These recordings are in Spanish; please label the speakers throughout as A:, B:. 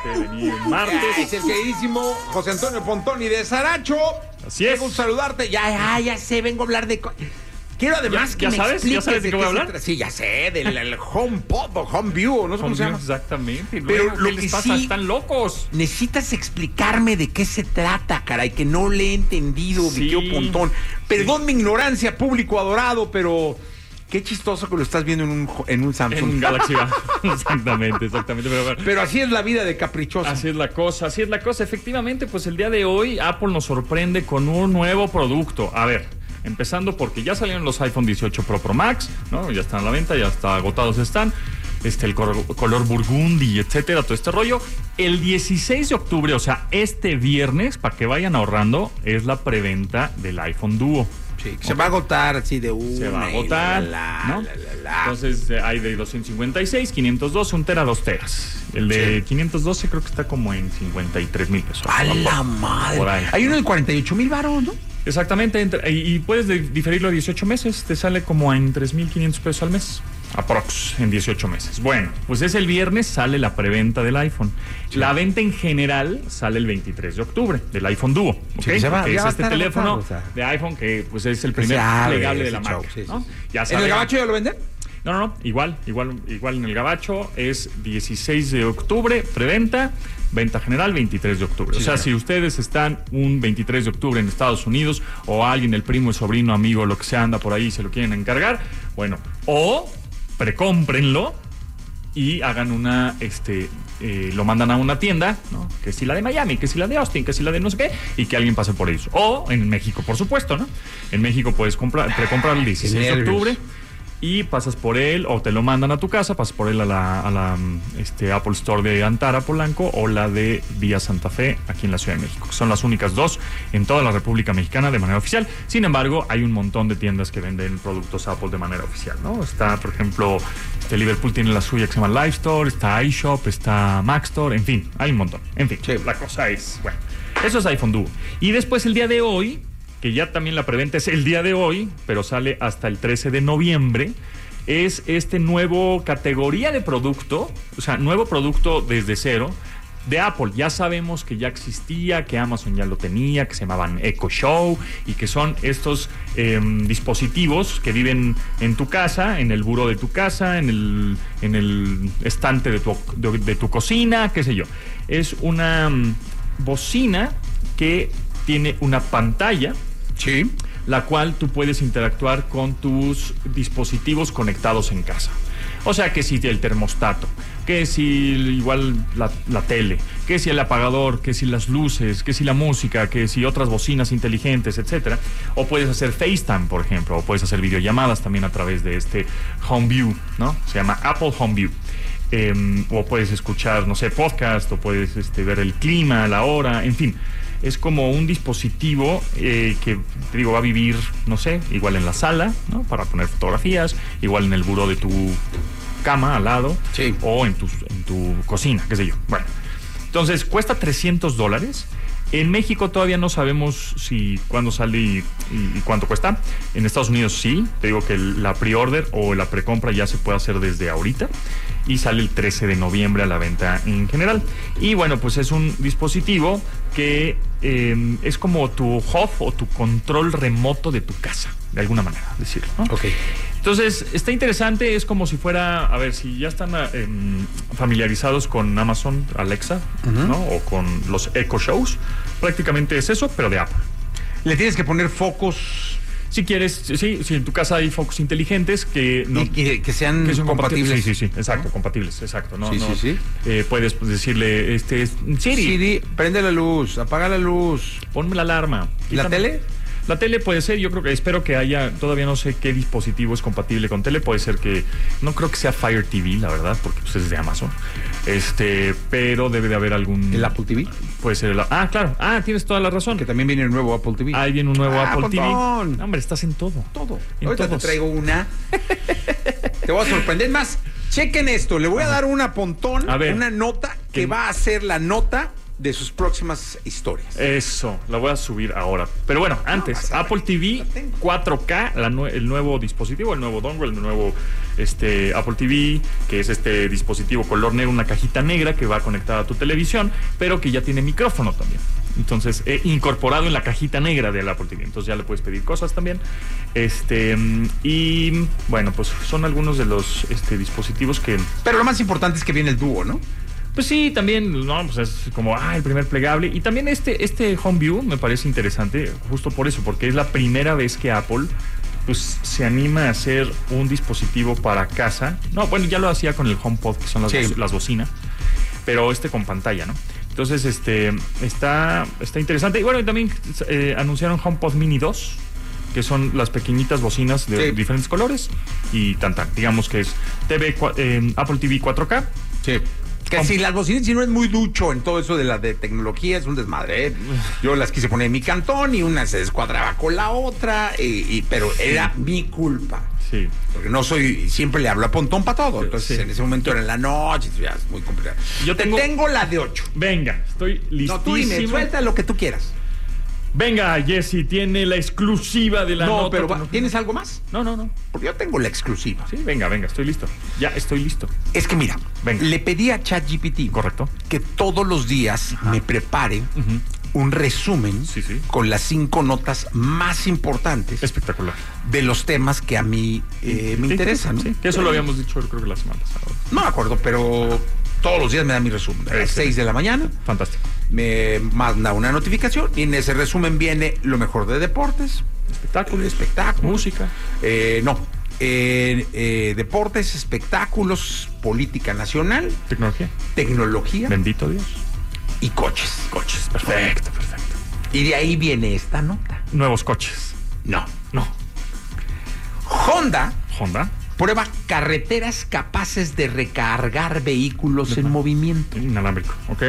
A: venir el martes.
B: Es el queridísimo José Antonio Pontoni de Saracho.
A: Así es.
B: Qué gusto saludarte. Ya sé, vengo a hablar de... Quiero además que me expliques
A: ¿Ya sabes de qué voy a hablar?
B: Sí, ya sé, del HomePod o HomeView, no sé cómo se llama.
A: Exactamente.
B: Pero
A: Luego,
B: lo
A: ¿qué
B: que
A: les pasa?
B: sí,
A: Están locos.
B: necesitas explicarme de qué se trata, caray, que no le he entendido, mi tío Pontón. Perdón mi ignorancia, público adorado, pero... Qué chistoso que lo estás viendo en un Samsung.
A: En un Galaxy A. Exactamente.
B: Pero así es la vida de caprichoso.
A: Así es la cosa. Efectivamente, pues el día de hoy Apple nos sorprende con un nuevo producto. A ver, empezando porque ya salieron los iPhone 18 Pro Max, ¿no? Ya están a la venta, ya está agotados están. El color burgundy, etcétera, todo este rollo. El 16 de octubre, o sea, este viernes, para que vayan ahorrando, es la preventa del iPhone Duo.
B: Sí, se va a agotar así de una.
A: Se va a agotar, ¿no? Entonces hay de 256, 512, 1 tera, 2 teras. El de 512 creo que está como en 53,000 pesos.
B: ¡A la madre! Hay uno de 48,000 varos, ¿no?
A: Exactamente, y puedes diferirlo a 18 meses, te sale como en 3,500 pesos al mes. Aprox, en 18 meses. Bueno, pues es el viernes, sale la preventa del iPhone. Sí. La venta en general sale el 23 de octubre del iPhone Duo, ¿ok? Sí, que es este teléfono de iPhone que pues es el primer plegable de la marca, ¿no? Ya
B: ¿En el Gabacho ya lo venden?
A: No, igual en el Gabacho es 16 de octubre, preventa, venta general 23 de octubre. Sí, o sea, si ustedes están un 23 de octubre en Estados Unidos o alguien, el primo, el sobrino, amigo, lo que sea, anda por ahí y se lo quieren encargar, bueno, o precómprenlo y hagan lo mandan a una tienda, ¿no? Que si la de Miami, que si la de Austin, que si la de no sé qué, y que alguien pase por ellos. O en México, por supuesto, ¿no? En México puedes precomprar el 16 de octubre y pasas por él, o te lo mandan a tu casa, pasas por él a la Apple Store de Antara, Polanco, o la de Vía Santa Fe, aquí en la Ciudad de México. Son las únicas dos en toda la República Mexicana de manera oficial. Sin embargo, hay un montón de tiendas que venden productos Apple de manera oficial, ¿no? Está, por ejemplo, Liverpool tiene la suya que se llama Live Store, está iShop, está Mac Store, en fin, hay un montón. En fin, sí. La cosa es, bueno, eso es iPhone Duo. Y después el día de hoy, que ya también la preventa es el día de hoy, pero sale hasta el 13 de noviembre, es este nuevo categoría de producto, o sea, nuevo producto desde cero de Apple. Ya sabemos que ya existía, que Amazon ya lo tenía, que se llamaban Echo Show y que son estos dispositivos que viven en tu casa, en el buró de tu casa, en el estante de tu cocina, qué sé yo. Es una bocina que tiene una pantalla. Sí. La cual tú puedes interactuar con tus dispositivos conectados en casa. O sea, que si el termostato, que si igual la tele, que si el apagador, que si las luces, que si la música, que si otras bocinas inteligentes, etcétera. O puedes hacer FaceTime, por ejemplo, o puedes hacer videollamadas también a través de este HomeView, ¿no? Se llama Apple HomeView. O puedes escuchar, no sé, podcast, o puedes ver el clima, la hora, en fin. Es como un dispositivo que, te digo, va a vivir, no sé, igual en la sala, ¿no? Para poner fotografías, igual en el buró de tu cama al lado, sí. O en tu cocina, qué sé yo. Bueno, entonces cuesta $300. En México todavía no sabemos cuándo sale y cuánto cuesta. En Estados Unidos sí, te digo que la pre-order o la precompra ya se puede hacer desde ahorita y sale el 13 de noviembre a la venta en general. Y bueno, pues es un dispositivo que es como tu hub o tu control remoto de tu casa, de alguna manera decirlo, ¿no? Ok. Entonces, está interesante, es como si fuera, a ver, si ya están familiarizados con Amazon Alexa, ¿no? O con los Echo Shows, prácticamente es eso, pero de Apple.
B: Le tienes que poner focos.
A: Si quieres, si en tu casa hay focos inteligentes que no,
B: que sean compatibles.
A: Sí, exacto, compatibles, exacto. No,
B: sí.
A: Puedes decirle,
B: Siri, prende la luz, apaga la luz.
A: Ponme la alarma.
B: ¿La tele?
A: La tele puede ser, espero que haya, todavía no sé qué dispositivo es compatible con tele, puede ser que, no creo que sea Fire TV, la verdad, porque pues es de Amazon, pero debe de haber algún...
B: ¿El Apple TV?
A: Puede ser claro, tienes toda la razón.
B: Que también viene el nuevo Apple TV.
A: Ahí viene un nuevo Apple TV.
B: No,
A: hombre, estás en todo.
B: Ahorita te traigo una. Te voy a sorprender más. Chequen esto, le voy a dar una Pontón, una nota que va a ser la nota de sus próximas historias.
A: Eso, la voy a subir ahora. Pero bueno, antes, Apple TV 4K, el nuevo dispositivo, el nuevo dongle, el nuevo Apple TV, que es este dispositivo color negro, una cajita negra que va conectada a tu televisión, pero que ya tiene micrófono también. Entonces, incorporado en la cajita negra del Apple TV. Entonces ya le puedes pedir cosas también. Y bueno, pues son algunos de los dispositivos que...
B: Pero lo más importante es que viene el dúo, ¿no?
A: Pues sí, también, no, pues es como, el primer plegable. Y también este Home View me parece interesante, justo por eso, porque es la primera vez que Apple, pues, se anima a hacer un dispositivo para casa. No, bueno, ya lo hacía con el HomePod, que son las bocinas, pero con pantalla, ¿no? Entonces, está interesante. Y bueno, y también anunciaron HomePod Mini 2, que son las pequeñitas bocinas de diferentes colores. Y digamos que es Apple TV 4K.
B: Sí. Que si las bocinas, si no es muy ducho en todo eso de tecnología, es un desmadre. Yo las quise poner en mi cantón y una se descuadraba con la otra, pero era mi culpa. Sí. Porque siempre le hablo a Pontón para todo. Entonces, en ese momento era en la noche, ya es muy complicado. Yo tengo la de 8.
A: Venga, estoy listísimo.
B: No, tú dime, suelta lo que tú quieras.
A: Venga, Jessy, tiene la exclusiva de la nota.
B: No, pero ¿tienes algo más?
A: No.
B: Porque yo tengo la exclusiva.
A: Sí, venga, estoy listo. Ya estoy listo.
B: Es que mira, le pedí a ChatGPT que todos los días me prepare un resumen con las 5 notas más importantes.
A: Espectacular.
B: De los temas que a mí me interesan.
A: Sí, que eso lo habíamos dicho, creo que la semana pasada.
B: No me acuerdo, pero todos los días me da mi resumen. A las 6 de la mañana.
A: Fantástico.
B: Me manda una notificación y en ese resumen viene lo mejor de deportes, espectáculos,
A: música.
B: Deportes, espectáculos, política nacional, tecnología.
A: Bendito Dios.
B: Y coches.
A: Perfecto.
B: Y de ahí viene esta nota.
A: Nuevos coches.
B: No. Honda prueba carreteras capaces de recargar vehículos en movimiento.
A: Inalámbrico, ok.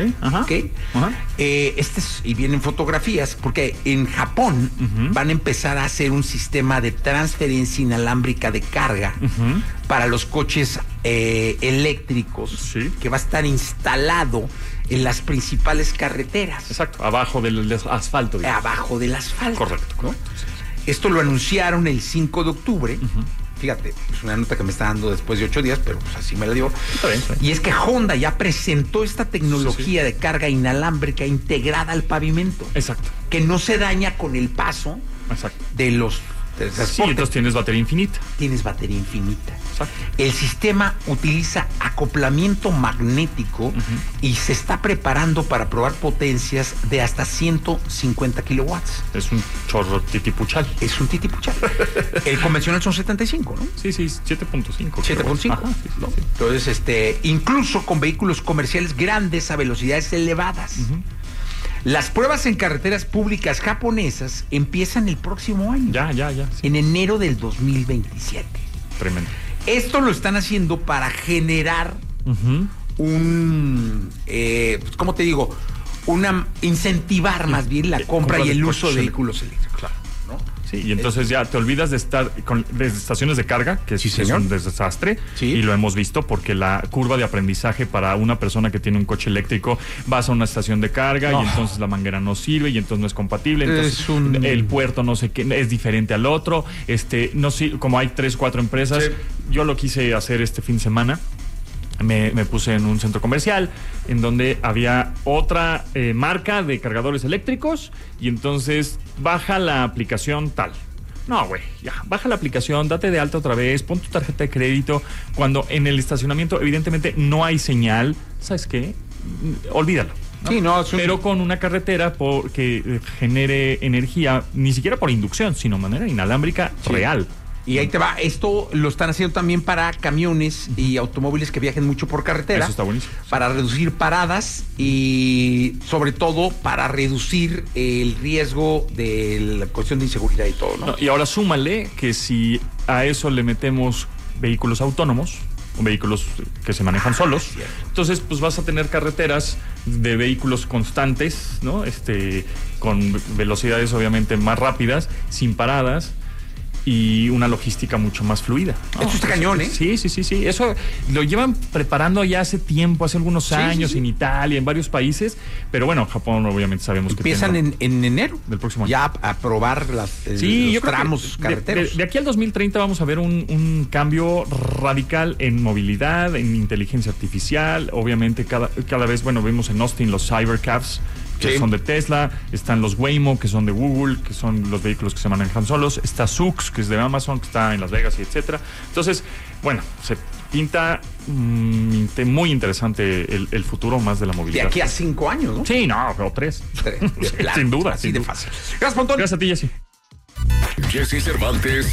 B: Y vienen fotografías, porque en Japón van a empezar a hacer un sistema de transferencia inalámbrica de carga para los coches eléctricos, que va a estar instalado en las principales carreteras.
A: Exacto, abajo del asfalto.
B: Abajo del asfalto.
A: Correcto.
B: ¿No? Esto lo anunciaron el 5 de octubre. Fíjate, es una nota que me está dando después de 8 días, pero pues así me la dio.
A: Está bien.
B: Y es que Honda ya presentó esta tecnología de carga inalámbrica integrada al pavimento.
A: Exacto.
B: Que no se daña con el paso de los
A: Sí, entonces tienes batería infinita.
B: Exacto. El sistema utiliza acoplamiento magnético y se está preparando para probar potencias de hasta 150 kilowatts.
A: Es un chorro titipuchal.
B: El convencional son 75, ¿no?
A: Sí, 7.5.
B: 7.5. ¿No? Entonces, incluso con vehículos comerciales grandes a velocidades elevadas. Las pruebas en carreteras públicas japonesas empiezan el próximo año.
A: Ya. Sí.
B: En enero del 2027.
A: Tremendo.
B: Esto lo están haciendo para generar ¿cómo te digo? Incentivar más bien la compra y el uso de vehículos eléctricos.
A: Claro. ¿No? Sí, y entonces ya te olvidas de estar de estaciones de carga, que es un desastre, y lo hemos visto porque la curva de aprendizaje para una persona que tiene un coche eléctrico, vas a una estación de carga y entonces la manguera no sirve y entonces no es compatible, entonces el puerto no sé qué, es diferente al otro, no sé, como hay 3 o 4 empresas, yo lo quise hacer este fin de semana. Me puse en un centro comercial en donde había otra marca de cargadores eléctricos y entonces baja la aplicación tal. No, güey, ya, baja la aplicación, date de alta otra vez, pon tu tarjeta de crédito. Cuando en el estacionamiento evidentemente no hay señal, ¿sabes qué? Olvídalo. ¿no?
B: Sí, no,
A: pero con una carretera que genere energía, ni siquiera por inducción, sino de manera inalámbrica real.
B: Y ahí te va, esto lo están haciendo también para camiones y automóviles que viajen mucho por carretera.
A: Eso está buenísimo.
B: Para reducir paradas y sobre todo para reducir el riesgo de la cuestión de inseguridad y todo, ¿no?
A: Y ahora súmale que si a eso le metemos vehículos autónomos, o vehículos que se manejan solos, entonces pues vas a tener carreteras de vehículos constantes, ¿no? Con velocidades obviamente más rápidas, sin paradas. y una logística mucho más fluida, ¿no?
B: Esto está cañón, ¿eh?
A: Sí. Eso lo llevan preparando ya hace tiempo, hace algunos años, en Italia, en varios países, pero bueno, Japón obviamente sabemos
B: empiezan
A: que
B: en enero
A: del próximo año.
B: Ya a probar los tramos carreteros.
A: De aquí al 2030 vamos a ver un cambio radical en movilidad, en inteligencia artificial, obviamente cada vez, bueno, vemos en Austin los Cybercabs, que son de Tesla, están los Waymo, que son de Google, que son los vehículos que se manejan solos, está Zoox, que es de Amazon, que está en Las Vegas y etcétera. Entonces, bueno, se pinta muy interesante el futuro más de la movilidad.
B: De aquí a 5 años, ¿no?
A: Sí, no, o 3.
B: Sin duda. Así de fácil. Gracias, Pontón.
A: Gracias a ti, Jesse.
C: Jesse Cervantes